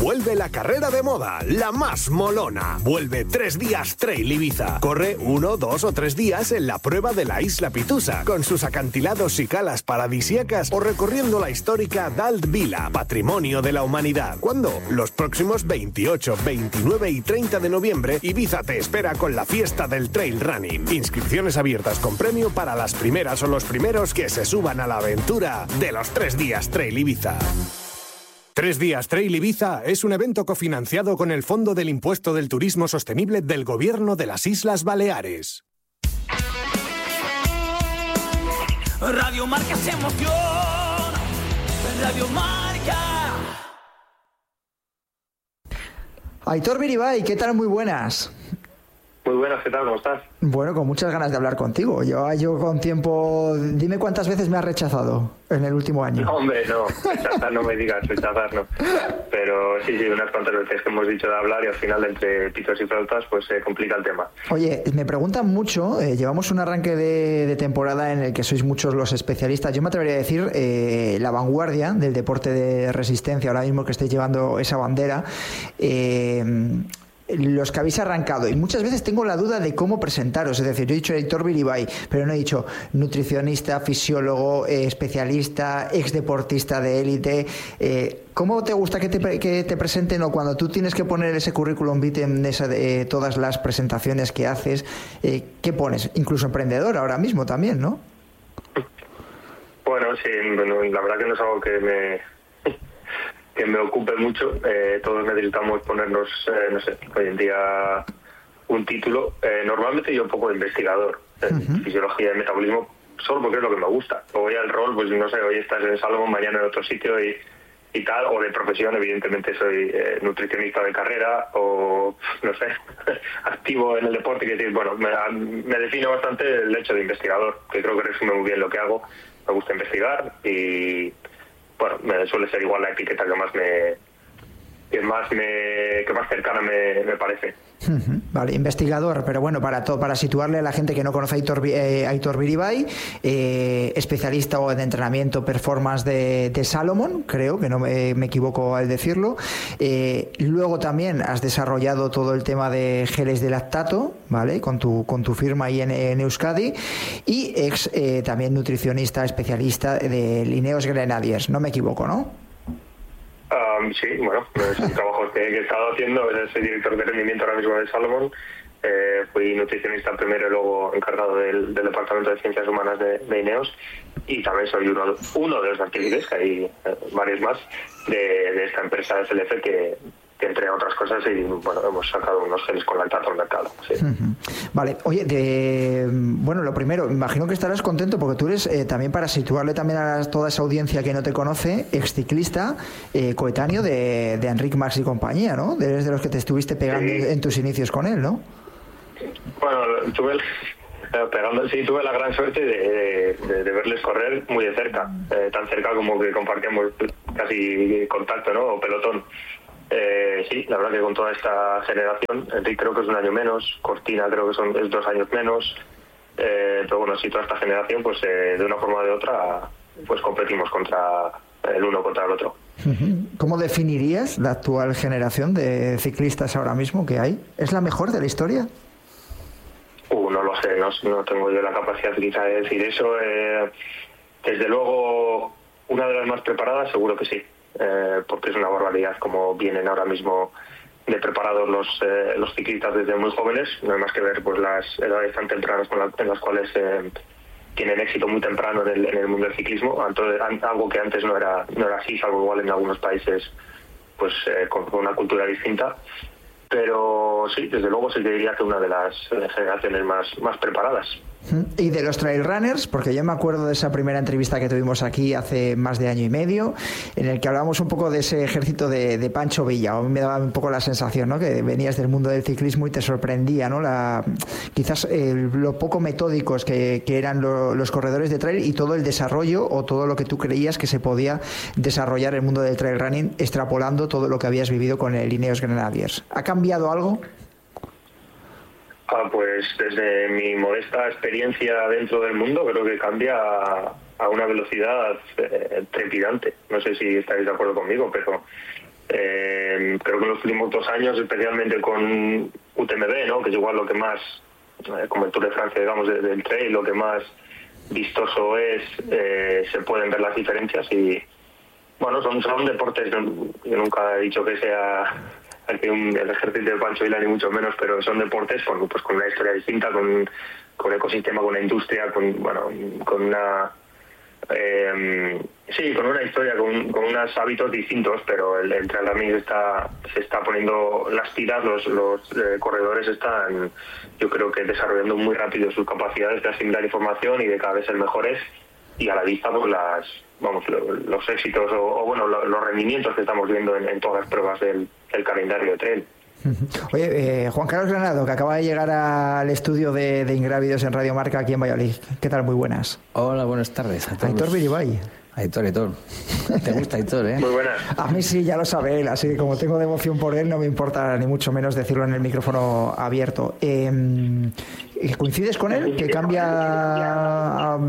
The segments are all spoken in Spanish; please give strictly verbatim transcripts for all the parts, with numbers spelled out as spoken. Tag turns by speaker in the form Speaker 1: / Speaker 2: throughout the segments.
Speaker 1: Vuelve la carrera de moda, la más molona. Vuelve tres días Trail Ibiza. Corre uno, dos o tres días en la prueba de la Isla Pitusa, con sus acantilados y calas paradisíacas o recorriendo la histórica Dalt Vila, patrimonio de la humanidad. ¿Cuándo? Los próximos veintiocho, veintinueve y treinta de noviembre, Ibiza te espera con la fiesta del Trail Running. Inscripciones abiertas con premio para las primeras o los primeros que se suban a la aventura de los tres días Trail Ibiza. Tres días Trail Ibiza es un evento cofinanciado con el Fondo del Impuesto del Turismo Sostenible del Gobierno de las Islas Baleares.
Speaker 2: Radio Marca es emoción. Radio Marca.
Speaker 3: Aitor Biribay, ¿qué tal? Muy buenas.
Speaker 4: Muy buenas, ¿qué tal? ¿Cómo estás?
Speaker 3: Bueno, con muchas ganas de hablar contigo. Yo, yo con tiempo... Dime cuántas veces me has rechazado en el último año.
Speaker 4: No, hombre, no. Rechazar no me digas, rechazar no. Pero sí, sí, unas cuantas veces que hemos dicho de hablar y al final entre pitos y flautas pues se complica el tema.
Speaker 3: Oye, me preguntan mucho, eh, llevamos un arranque de, de temporada en el que sois muchos los especialistas. Yo me atrevería a decir eh, la vanguardia del deporte de resistencia, ahora mismo que estáis llevando esa bandera. Eh... Los que habéis arrancado, y muchas veces tengo la duda de cómo presentaros, es decir, yo he dicho Aitor Biribay, pero no he dicho nutricionista, fisiólogo, eh, especialista, exdeportista de élite. Eh, ¿Cómo te gusta que te, que te presenten, o cuando tú tienes que poner ese currículum vitae en esa de, eh, todas las presentaciones que haces, eh, qué pones? Incluso emprendedor ahora mismo también, ¿no?
Speaker 4: Bueno, sí, bueno, la verdad que no es algo que me... que me ocupe mucho. Eh, todos necesitamos ponernos, eh, no sé, hoy en día un título. Eh, normalmente yo un poco de investigador en uh-huh. fisiología y metabolismo, solo porque es lo que me gusta. O voy al rol, pues no sé, hoy estás en Salomón, mañana en otro sitio y, y tal, o de profesión, evidentemente soy eh, nutricionista de carrera o, no sé, activo en el deporte, que decir, bueno, me, me define bastante el hecho de investigador, que creo que resume muy bien lo que hago. Me gusta investigar y... bueno, me suele ser igual la etiqueta que más me que más me que más cercana me, me parece.
Speaker 3: Uh-huh. Vale, investigador, pero bueno, para todo, para situarle a la gente que no conoce a Aitor, eh, Aitor Biribay, eh, especialista o de entrenamiento performance de, de Salomón, creo que no me, me equivoco al decirlo. Eh, luego también has desarrollado todo el tema de geles de lactato, vale, con tu con tu firma ahí en, en Euskadi, y ex eh, también nutricionista especialista de Ineos Grenadiers, no me equivoco, ¿no?
Speaker 4: Um, sí, bueno, es un trabajo que, que he estado haciendo. Soy director de rendimiento ahora mismo de Salomón. Eh, fui nutricionista primero y luego encargado del, del Departamento de Ciencias Humanas de, de Ineos, y también soy uno, uno de los activistas, que hay eh, varios más, de, de esta empresa de S L F que, que entre otras cosas, y bueno, hemos sacado unos geles con lactato al mercado. Sí.
Speaker 3: Uh-huh. Vale, oye, de, bueno, lo primero, imagino que estarás contento porque tú eres, eh, también para situarle también a toda esa audiencia que no te conoce, exciclista, eh, coetáneo de, de Enric Mas y compañía, ¿no? Eres de los que te estuviste pegando sí. en tus inicios con él, ¿no?
Speaker 4: Bueno, tuve el, eh, pegando, sí, tuve la gran suerte de, de, de verles correr muy de cerca, eh, tan cerca como que compartíamos casi contacto, ¿no? O pelotón. Eh, sí, la verdad que con toda esta generación, Enric creo que es un año menos, Cortina creo que son es dos años menos, eh, pero bueno, sí, toda esta generación, pues eh, de una forma o de otra, pues competimos contra el uno contra el otro.
Speaker 3: ¿Cómo definirías la actual generación de ciclistas ahora mismo que hay? ¿Es la mejor de la historia?
Speaker 4: Uh, no lo sé, no, no tengo yo la capacidad quizá de decir eso. Eh, desde luego, una de las más preparadas, seguro que sí. Eh, porque es una barbaridad como vienen ahora mismo de preparados los eh, los ciclistas desde muy jóvenes. No hay más que ver pues las edades tan tempranas con la, en las cuales eh, tienen éxito muy temprano en el, en el mundo del ciclismo, algo que antes no era no era así, salvo igual en algunos países pues eh, con, con una cultura distinta. Pero sí, desde luego sí que diría que una de las generaciones más, más preparadas.
Speaker 3: Y de los trail runners, porque yo me acuerdo de esa primera entrevista que tuvimos aquí hace más de año y medio, en el que hablábamos un poco de ese ejército de, de Pancho Villa. A mí me daba un poco la sensación, ¿no?, que venías del mundo del ciclismo y te sorprendía, ¿no?, la, quizás el, lo poco metódicos que, que eran lo, los corredores de trail y todo el desarrollo o todo lo que tú creías que se podía desarrollar en el mundo del trail running, extrapolando todo lo que habías vivido con el Ineos Grenadiers. ¿Ha cambiado algo?
Speaker 4: Ah, pues desde mi modesta experiencia dentro del mundo creo que cambia a, a una velocidad eh, trepidante. No sé si estáis de acuerdo conmigo, pero eh, Eh, creo que en los últimos dos años, especialmente con U T M B, ¿no? Que es igual lo que más, eh, como el Tour de Francia, digamos, de, del trail, lo que más vistoso es, eh, se pueden ver las diferencias y, bueno, son, son deportes, yo nunca he dicho que sea aquí un, el ejército de Pancho Vila, ni mucho menos, pero son deportes con, pues, con una historia distinta, con, con un ecosistema, con una industria, con, bueno, con una... Eh, sí, con una historia, con, con unos hábitos distintos, pero el, el trail running está, se está poniendo las tiras, los, los eh, corredores están, yo creo que desarrollando muy rápido sus capacidades de asimilar información y de cada vez ser mejores, y a la vista pues las vamos los, los éxitos o, o bueno los, los rendimientos que estamos viendo en, en todas las pruebas del, del calendario de trail.
Speaker 3: Oye, eh, Juan Carlos Granado, que acaba de llegar al estudio de, de Ingrávidos en Radio Marca aquí en Valladolid. ¿Qué tal? Muy buenas.
Speaker 5: Hola, buenas tardes a todos.
Speaker 3: Aitor Biribay.
Speaker 5: Aitor, Aitor. ¿Te gusta Aitor, eh?
Speaker 4: Muy buenas.
Speaker 3: A mí sí, ya lo sabe él, así que como tengo devoción por él, no me importa ni mucho menos decirlo en el micrófono abierto. Eh, ¿Coincides con él? ¿Que cambia a, a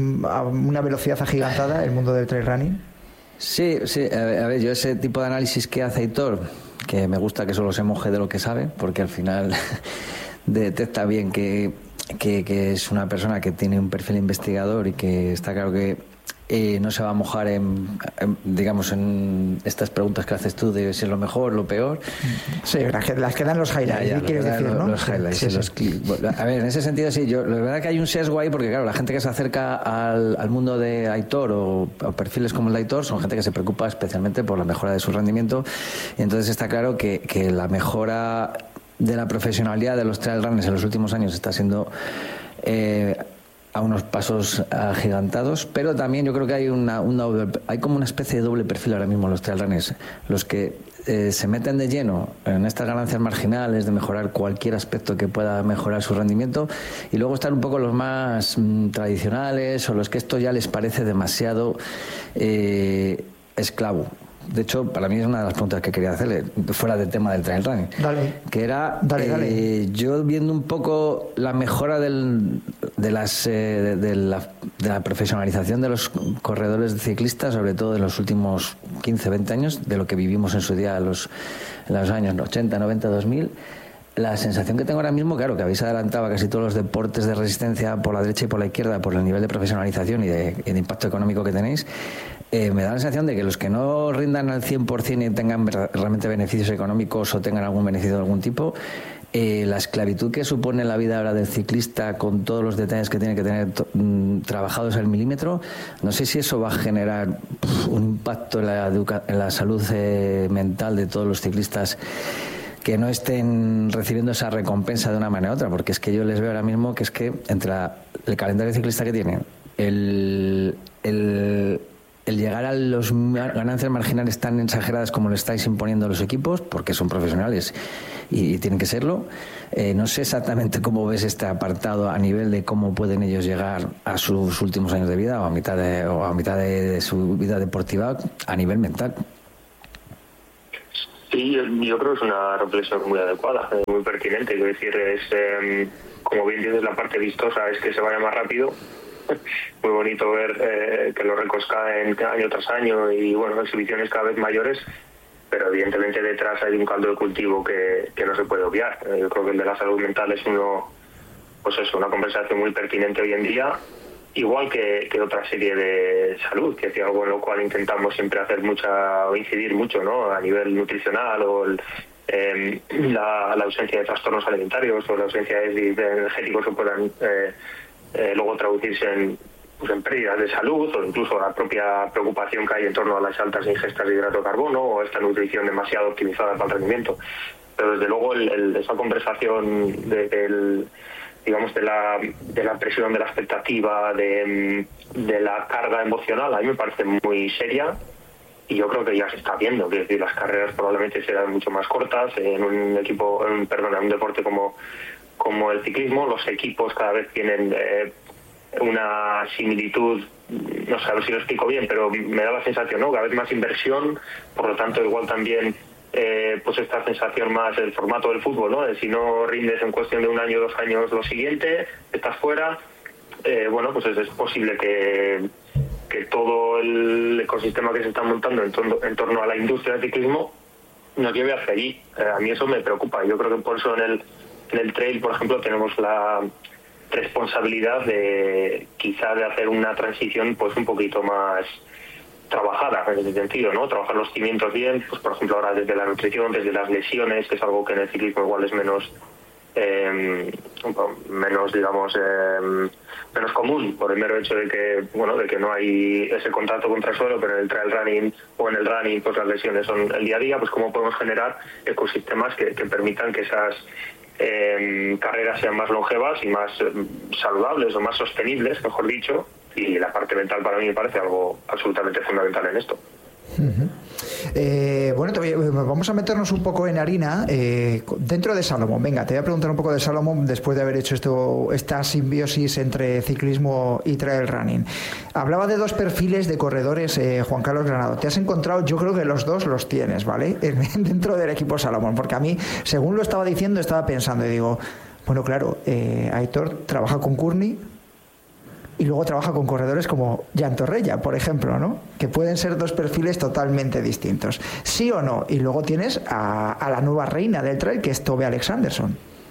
Speaker 3: una velocidad agigantada el mundo del trail running?
Speaker 5: Sí, sí. A ver, a ver, yo ese tipo de análisis que hace Aitor, que me gusta que solo se moje de lo que sabe, porque al final detecta bien que, que, que es una persona que tiene un perfil investigador y que está claro que eh, no se va a mojar en, en, digamos, en estas preguntas que haces tú de si es lo mejor, lo peor.
Speaker 3: Sí, las que, las que dan los highlights, ya, ya, quieres decir,
Speaker 5: los,
Speaker 3: ¿no?
Speaker 5: Los highlights, sí, sí, los sí. Bueno, a ver, en ese sentido sí, yo, la verdad que hay un sesgo ahí porque claro, la gente que se acerca al, al mundo de Aitor o, o perfiles como el de Aitor son gente que se preocupa especialmente por la mejora de su rendimiento, y entonces está claro que, que la mejora de la profesionalidad de los trail runners en los últimos años está siendo eh, a unos pasos agigantados, pero también yo creo que hay una, una hay como una especie de doble perfil ahora mismo en los trail runners, los que eh, se meten de lleno en estas ganancias marginales de mejorar cualquier aspecto que pueda mejorar su rendimiento, y luego están un poco los más mmm, tradicionales o los que esto ya les parece demasiado eh, esclavo. De hecho, para mí es una de las preguntas que quería hacerle, fuera del tema del trail running.
Speaker 3: Dale.
Speaker 5: Que era,
Speaker 3: dale,
Speaker 5: eh,
Speaker 3: dale.
Speaker 5: yo viendo un poco la mejora del, de, las, eh, de, de, la, de la profesionalización de los corredores de ciclistas, sobre todo en los últimos quince, veinte años, de lo que vivimos en su día en los, en los años ochenta, noventa, dos mil, la sensación que tengo ahora mismo, claro, que habéis adelantado a casi todos los deportes de resistencia por la derecha y por la izquierda, por el nivel de profesionalización y de, y de impacto económico que tenéis, eh, me da la sensación de que los que no rindan al cien por ciento y tengan realmente beneficios económicos o tengan algún beneficio de algún tipo, eh, la esclavitud que supone la vida ahora del ciclista con todos los detalles que tiene que tener mm, trabajados al milímetro, no sé si eso va a generar pff, un impacto en la, educa- en la salud eh, mental de todos los ciclistas que no estén recibiendo esa recompensa de una manera u otra, porque es que yo les veo ahora mismo que es que entre la, el calendario ciclista que tienen, el, el, el llegar a las ganancias marginales tan exageradas como le estáis imponiendo a los equipos, porque son profesionales y, y tienen que serlo, eh, no sé exactamente cómo ves este apartado a nivel de cómo pueden ellos llegar a sus últimos años de vida o a mitad de, o a mitad de, de su vida deportiva a nivel mental.
Speaker 4: Sí, yo, yo creo que es una reflexión muy adecuada, muy pertinente. Quiero decir, es, eh, como bien dices, la parte vistosa es que se vaya más rápido. Muy bonito ver eh, que los récords caen año tras año y, bueno, exhibiciones cada vez mayores, pero evidentemente detrás hay un caldo de cultivo que, que no se puede obviar. Eh, yo creo que el de la salud mental es uno, pues eso, una conversación muy pertinente hoy en día, igual que, que otra serie de salud, que es algo en lo cual intentamos siempre hacer mucha o incidir mucho, ¿no? A nivel nutricional o el, eh, la, la ausencia de trastornos alimentarios o la ausencia de, de energéticos que puedan eh, eh, luego traducirse en, pues, en pérdidas de salud o incluso la propia preocupación que hay en torno a las altas ingestas de hidrato de carbono o esta nutrición demasiado optimizada para el rendimiento. Pero desde luego el, el, esa conversación de, del digamos, de la, de la presión, de la expectativa, de, de la carga emocional, a mí me parece muy seria y yo creo que ya se está viendo. Es decir, las carreras probablemente serán mucho más cortas en un equipo, en, perdón, en un deporte como, como el ciclismo. Los equipos cada vez tienen eh, una similitud, no sé a ver si lo explico bien, pero me da la sensación, ¿no? Cada vez más inversión, por lo tanto igual también Eh, pues esta sensación más el formato del fútbol, ¿no? De si no rindes en cuestión de un año, dos años lo siguiente, estás fuera, eh, bueno, pues es, es posible que, que todo el ecosistema que se está montando en torno, en torno a la industria del ciclismo nos lleve hacia allí. Eh, a mí eso me preocupa. Yo creo que por eso en el, en el trail, por ejemplo, tenemos la responsabilidad de quizá de hacer una transición pues un poquito más trabajada en ese sentido, ¿no? Trabajar los cimientos bien, pues por ejemplo ahora desde la nutrición, desde las lesiones, que es algo que en el ciclismo igual es menos eh, menos digamos eh, menos común por el mero hecho de que bueno de que no hay ese contacto contra el suelo, pero en el trail running o en el running pues las lesiones son el día a día. Pues cómo podemos generar ecosistemas que, que permitan que esas eh, carreras sean más longevas y más eh, saludables o más sostenibles, mejor dicho. Y la parte mental para mí me parece algo absolutamente fundamental en esto.
Speaker 3: Uh-huh. Eh, bueno, te voy, vamos a meternos un poco en harina eh, dentro de Salomon. Venga, te voy a preguntar un poco de Salomon después de haber hecho esto, esta simbiosis entre ciclismo y trail running. Hablaba de dos perfiles de corredores, eh, Juan Carlos Granado. Te has encontrado, yo creo que los dos los tienes, ¿vale? Dentro del equipo Salomon, porque a mí, según lo estaba diciendo, estaba pensando y digo, bueno, claro, eh, Aitor trabaja con Courtney y luego trabaja con corredores como Jan Torrella, por ejemplo, ¿no? Que pueden ser dos perfiles totalmente distintos. ¿Sí o no? Y luego tienes a, a la nueva reina del trail, que es Tove Alexandersson.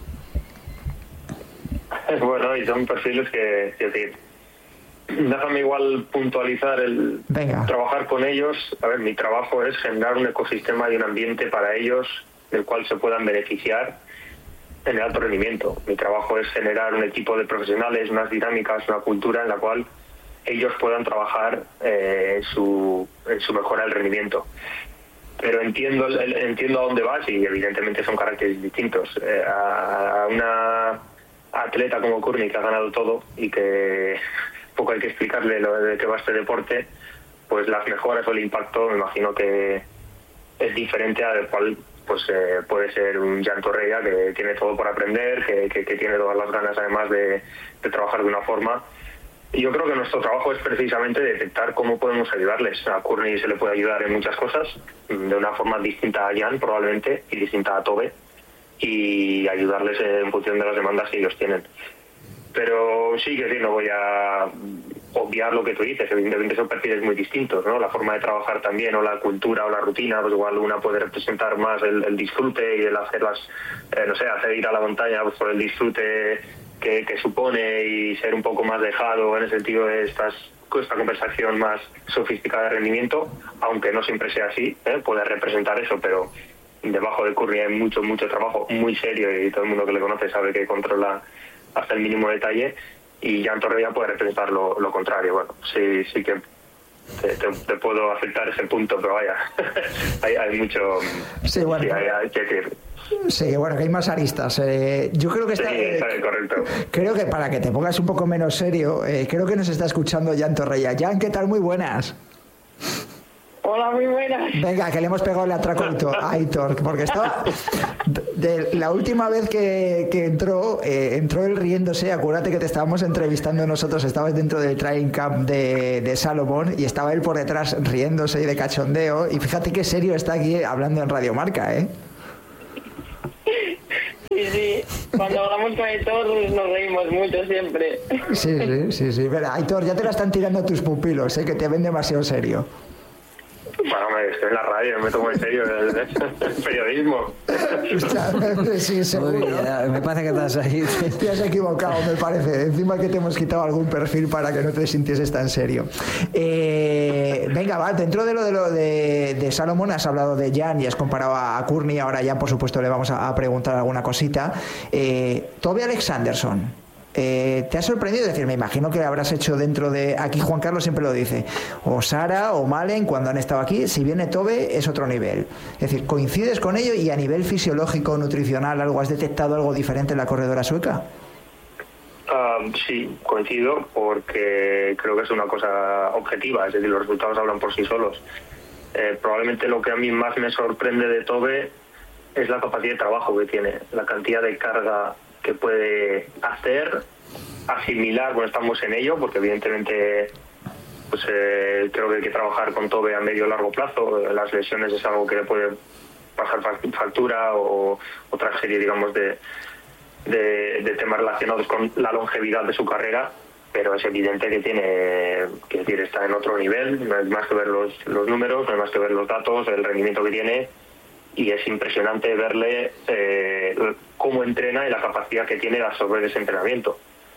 Speaker 4: Bueno, y son perfiles que, es decir, déjame igual puntualizar el
Speaker 3: Venga.
Speaker 4: Trabajar con ellos. A ver, mi trabajo es generar un ecosistema y un ambiente para ellos del cual se puedan beneficiar en el alto rendimiento. Mi trabajo es generar un equipo de profesionales, unas dinámicas, una cultura en la cual ellos puedan trabajar eh, en, su, en su mejora del rendimiento. Pero entiendo entiendo a dónde vas y evidentemente son caracteres distintos. Eh, a, a una atleta como Courtney, que ha ganado todo y que poco hay que explicarle lo de qué va este deporte, pues las mejoras o el impacto me imagino que es diferente al cual pues eh, puede ser un Jan Torrella, que tiene todo por aprender, que, que, que tiene todas las ganas además de, de trabajar de una forma. Y yo creo que nuestro trabajo es precisamente detectar cómo podemos ayudarles. A Courtney se le puede ayudar en muchas cosas, de una forma distinta a Jan probablemente y distinta a Tove, y ayudarles en función de las demandas que ellos tienen. Pero sí que sí, no voy a obviar lo que tú dices, evidentemente son perfiles muy distintos, ¿no? La forma de trabajar también, o la cultura o la rutina, pues igual una puede representar más el, el disfrute y el hacerlas, eh, no sé, hacer ir a la montaña pues por el disfrute que, que supone y ser un poco más dejado en el sentido de estas, esta conversación más sofisticada de rendimiento, aunque no siempre sea así, ¿eh? Puede representar eso, pero debajo de Courtney hay mucho, mucho trabajo muy serio y todo el mundo que le conoce sabe que controla hasta el mínimo detalle, y Jan Torrella puede representar lo, lo contrario. Bueno, sí sí que te, te, te puedo aceptar ese punto, pero vaya, hay, hay mucho
Speaker 3: sí, bueno,
Speaker 4: sí, hay, hay que decir.
Speaker 3: Sí, bueno, que hay más aristas. Eh, yo creo que está,
Speaker 4: sí,
Speaker 3: eh,
Speaker 4: correcto.
Speaker 3: Creo que para que te pongas un poco menos serio, eh, creo que nos está escuchando Jan Torrella. Jan, ¿qué tal? Muy buenas.
Speaker 6: Hola, muy buenas.
Speaker 3: Venga, que le hemos pegado el atraco a Aitor, porque estaba... De la última vez que, que entró, eh, entró él riéndose. Acuérdate que te estábamos entrevistando nosotros, estabas dentro del training camp de, de Salomon y estaba él por detrás riéndose y de cachondeo. Y fíjate qué serio está aquí hablando en Radio Marca, ¿eh?
Speaker 6: Sí, sí. Cuando hablamos con Aitor nos reímos mucho siempre.
Speaker 3: Sí, sí, sí, sí. Pero, Aitor, ya te la están tirando tus pupilos, ¿eh? Que te ven demasiado serio.
Speaker 4: Bueno, me estoy en la radio, me tomo en serio el, el periodismo.
Speaker 3: Sí, seguro.
Speaker 5: Uy, ya, me parece que estás ahí.
Speaker 3: Te has equivocado, me parece. Encima que te hemos quitado algún perfil para que no te sintieses tan serio. Eh, venga, va, dentro de lo de, lo de, de Salomon has hablado de Jan y has comparado a Courtney. Ahora ya, por supuesto, le vamos a, a preguntar alguna cosita. Eh, Tove Alexandersson. Eh, ¿Te ha sorprendido? Es decir, me imagino que habrás hecho dentro de... Aquí Juan Carlos siempre lo dice, o Sara o Malen cuando han estado aquí, si viene Tove es otro nivel. Es decir, ¿coincides con ello? Y a nivel fisiológico, nutricional, algo, ¿has detectado algo diferente en la corredora sueca?
Speaker 4: Uh, sí, coincido, porque creo que es una cosa objetiva, es decir, los resultados hablan por sí solos. Eh, probablemente lo que a mí más me sorprende de Tove es la capacidad de trabajo que tiene, la cantidad de carga que puede hacer, asimilar, bueno, estamos en ello, porque evidentemente pues eh, creo que hay que trabajar con Tove a medio o largo plazo. Las lesiones es algo que le puede pasar factura, o otra serie, digamos, de, de, de temas relacionados con la longevidad de su carrera, pero es evidente que tiene, que decir, está en otro nivel. No hay más que ver los, los números, no hay más que ver los datos, el rendimiento que tiene, y es impresionante verle eh, cómo entrena y la capacidad que tiene de absorber ese entrenamiento.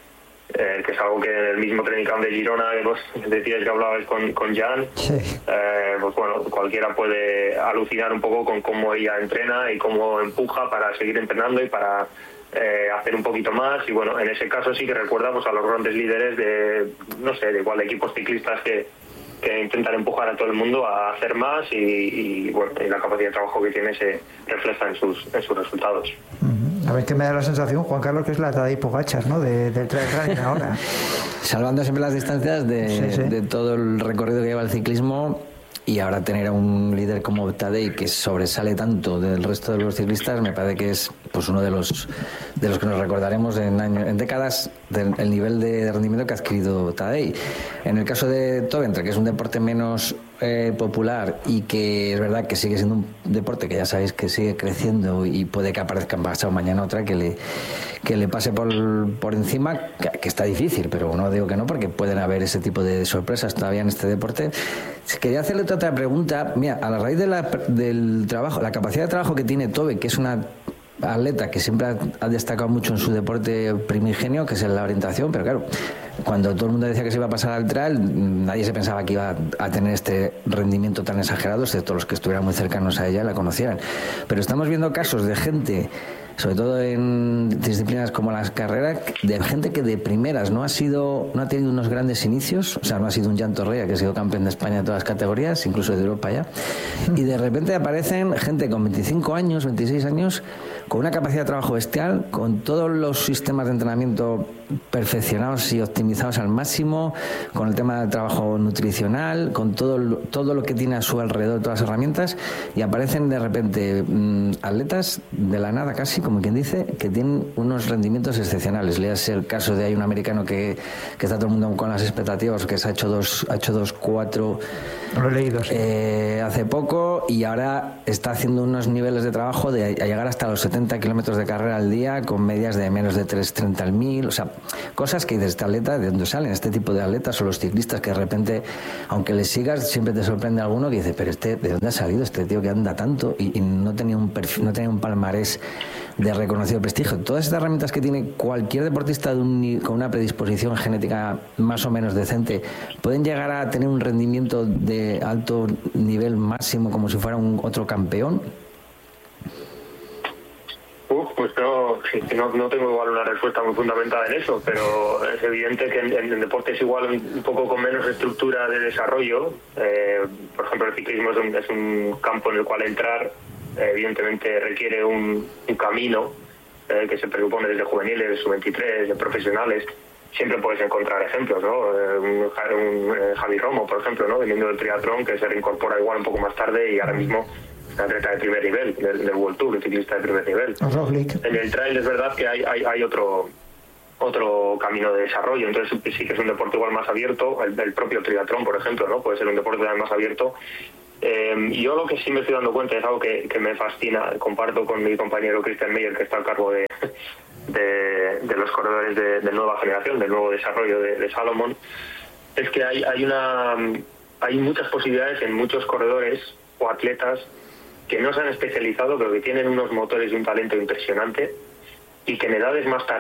Speaker 4: Eh, que es algo que en el mismo training camp de Girona, que vos decías que hablabais con, con Jan,
Speaker 3: sí.
Speaker 4: eh, pues bueno, cualquiera puede alucinar un poco con cómo ella entrena y cómo empuja para seguir entrenando y para eh, hacer un poquito más. Y bueno, en ese caso sí que recuerda pues, a los grandes líderes de, no sé, de igual de equipos ciclistas que, que intentan empujar a todo el mundo a hacer más y, y bueno, y la capacidad de trabajo que tiene se refleja en sus, en sus resultados.
Speaker 3: A ver, que me da la sensación, Juan Carlos, que es la Tadej Pogačar, ¿no? De, del trail running ahora.
Speaker 5: Salvando siempre las distancias de, sí, sí. de todo el recorrido que lleva el ciclismo, y ahora tener a un líder como Tadej que sobresale tanto del resto de los ciclistas, me parece que es pues uno de los de los que nos recordaremos en años, en décadas del el nivel de rendimiento que ha adquirido Tadej. En el caso de Tobentre, que es un deporte menos eh, popular y que es verdad que sigue siendo un deporte que ya sabéis que sigue creciendo y puede que aparezca pasado mañana otra que le que le pase por, por encima, que, que está difícil, pero no digo que no, porque pueden haber ese tipo de sorpresas todavía en este deporte. Quería hacerle otra pregunta. Mira, a la raíz de la, del trabajo, la capacidad de trabajo que tiene Tobe, que es una atleta que siempre ha, ha destacado mucho en su deporte primigenio, que es en la orientación, pero claro, cuando todo el mundo decía que se iba a pasar al trail, nadie se pensaba que iba a tener este rendimiento tan exagerado, excepto los que estuvieran muy cercanos a ella y la conocieran. Pero estamos viendo casos de gente, sobre todo en disciplinas como las carreras, de gente que de primeras no ha sido, no ha tenido unos grandes inicios, o sea, no ha sido un Jan Torrea, que ha sido campeón de España de todas las categorías, incluso de Europa ya, y de repente aparecen gente con veinticinco años, veintiséis años, con una capacidad de trabajo bestial, con todos los sistemas de entrenamiento perfeccionados y optimizados al máximo, con el tema del trabajo nutricional, con todo lo, todo lo que tiene a su alrededor, todas las herramientas, y aparecen de repente mmm, atletas de la nada casi, como quien dice, que tienen unos rendimientos excepcionales. Léase el caso de hay un americano que, que está todo el mundo con las expectativas, que se ha hecho dos, ha hecho dos cuatro
Speaker 3: lo he leído, sí.
Speaker 5: eh, hace poco, y ahora está haciendo unos niveles de trabajo de a llegar hasta los setenta kilómetros de carrera al día con medias de menos de tres treinta al mil, o sea, cosas que de este atleta, de dónde salen este tipo de atletas o los ciclistas que de repente, aunque les sigas, siempre te sorprende alguno que dice, pero este, ¿de dónde ha salido este tío que anda tanto? Y, y no tenía un perfil, no tenía un palmarés de reconocido prestigio. Todas estas herramientas que tiene cualquier deportista de un, con una predisposición genética más o menos decente, pueden llegar a tener un rendimiento de alto nivel máximo como si fuera un otro campeón.
Speaker 4: Uf, pues no, sí, no, no tengo igual una respuesta muy fundamentada en eso, pero es evidente que en, en deportes igual un, un poco con menos estructura de desarrollo, eh, por ejemplo el ciclismo es un, es un campo en el cual entrar eh, evidentemente requiere un, un camino eh, que se presupone desde juveniles, sub veintitrés, de profesionales. Siempre puedes encontrar ejemplos, ¿no? Eh, un, un eh, Javi Romo, por ejemplo, ¿no? Viniendo del triatlón, que se reincorpora igual un poco más tarde y ahora mismo es un atleta de primer nivel, del, del World Tour, un ciclista de primer nivel. En el trail es verdad que hay, hay, hay otro otro camino de desarrollo, entonces sí que es un deporte igual más abierto, el, el propio triatlón, por ejemplo, ¿no? Puede ser un deporte más abierto. Eh, yo lo que sí me estoy dando cuenta es algo que, que me fascina, comparto con mi compañero Christian Meyer, que está a cargo de, de, de los corredores de, de nueva generación, del nuevo desarrollo de, de Salomon, es que hay, hay, una, hay muchas posibilidades en muchos corredores o atletas que no se han especializado, pero que tienen unos motores y un talento impresionante y que en edades más